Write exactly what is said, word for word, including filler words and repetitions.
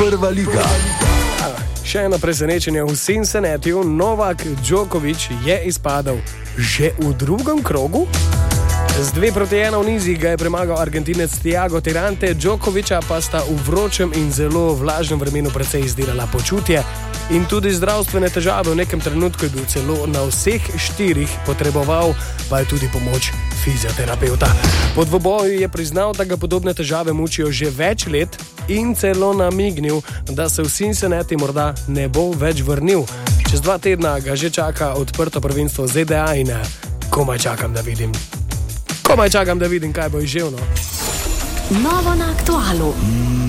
Prva liga. Še eno presenečenje v Cincinnatiju. Novak Djokovic je izpadel že v drugem krogu. Z dve proti ena v nizi ga je premagal Argentinec Thiago Tirante, Djokoviča pa sta v vročem in zelo vlažnem vremenu precej izdirala počutje in tudi zdravstvene težave. V nekem trenutku je bil celo na vseh štirih, potreboval pa je tudi pomoč fizioterapeuta. Po dvoboju je priznal, da ga podobne težave mučijo že več let in celo namignil, da se v Cincinnati morda ne bo več vrnil. Čez dva tedna ga že čaka odprto prvenstvo Z D A in komaj čakam, da vidim. Komaj čakam, da vidim, kaj bo izživno. Novo na aktualu.